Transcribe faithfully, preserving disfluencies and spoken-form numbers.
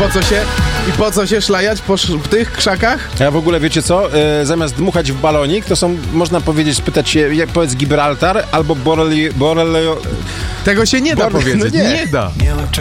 po co się, i po co się szlajać po sz- w tych krzakach? A w ogóle wiecie co? E, zamiast dmuchać w balonik, to są, można powiedzieć, spytać się, jak powiedz Gibraltar albo Borelio... Borelio Tego się nie da Bor- powiedzieć, no nie. nie da.